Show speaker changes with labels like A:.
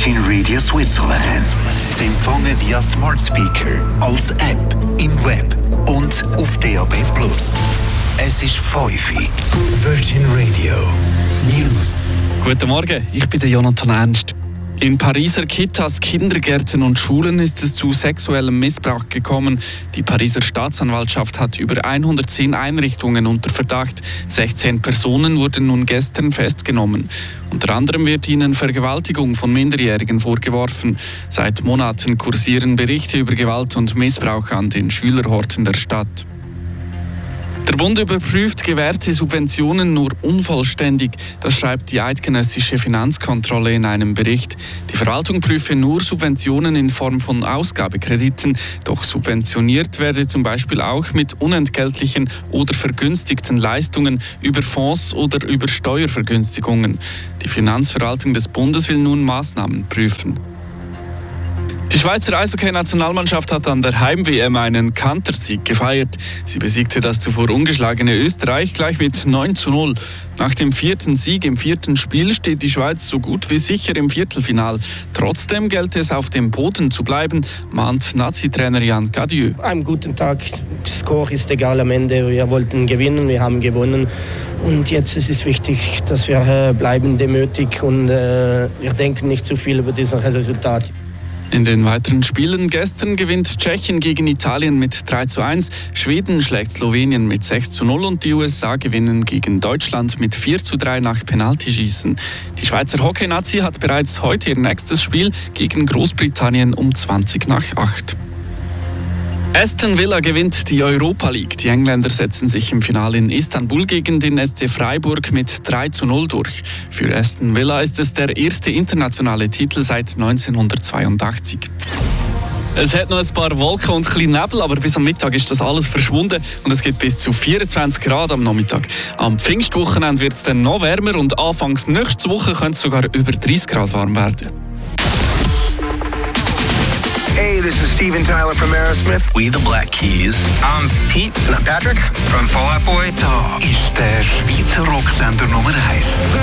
A: Virgin Radio Switzerland. Sie empfangen via Smart Speaker, als App, im Web und auf DAB+. Es ist 5 Uhr. Virgin Radio News.
B: Guten Morgen, ich bin der Jonathan Ernst. In Pariser Kitas, Kindergärten und Schulen ist es zu sexuellem Missbrauch gekommen. Die Pariser Staatsanwaltschaft hat über 110 Einrichtungen unter Verdacht. 16 Personen wurden nun gestern festgenommen. Unter anderem wird ihnen Vergewaltigung von Minderjährigen vorgeworfen. Seit Monaten kursieren Berichte über Gewalt und Missbrauch an den Schülerhorten der Stadt. Der Bund überprüft gewährte Subventionen nur unvollständig. Das schreibt die eidgenössische Finanzkontrolle in einem Bericht. Die Verwaltung prüfe nur Subventionen in Form von Ausgabekrediten. Doch subventioniert werde zum Beispiel auch mit unentgeltlichen oder vergünstigten Leistungen über Fonds oder über Steuervergünstigungen. Die Finanzverwaltung des Bundes will nun Maßnahmen prüfen. Die Schweizer Eishockey-Nationalmannschaft hat an der Heim-WM einen Kantersieg gefeiert. Sie besiegte das zuvor ungeschlagene Österreich gleich mit 9:0. Nach dem 4. Sieg im 4. Spiel steht die Schweiz so gut wie sicher im Viertelfinal. Trotzdem gilt es, auf dem Boden zu bleiben, mahnt Nazi-Trainer Jan Cadieux.
C: Am guten Tag, Score ist egal am Ende. Wir wollten gewinnen, wir haben gewonnen. Und jetzt ist es wichtig, dass wir bleiben demütig und wir denken nicht zu viel über dieses Resultat.
B: In den weiteren Spielen gestern gewinnt Tschechien gegen Italien mit 3:1, Schweden schlägt Slowenien mit 6:0 und die USA gewinnen gegen Deutschland mit 4:3 nach Penaltyschießen. Die Schweizer Hockey-Nazi hat bereits heute ihr nächstes Spiel gegen Großbritannien um 20:08. Aston Villa gewinnt die Europa League. Die Engländer setzen sich im Finale in Istanbul gegen den SC Freiburg mit 3:0 durch. Für Aston Villa ist es der erste internationale Titel seit 1982. Es hat noch ein paar Wolken und ein bisschen Nebel, aber bis am Mittag ist das alles verschwunden und es gibt bis zu 24 Grad am Nachmittag. Am Pfingstwochenende wird es dann noch wärmer und anfangs nächste Woche könnte es sogar über 30 Grad warm werden.
D: Hey, this is Steven Tyler from Aerosmith.
A: We the Black Keys.
D: I'm Pete. And I'm Patrick from Fall Out Boy.
A: Da ist der Schweizer Rocksender Nummer 1.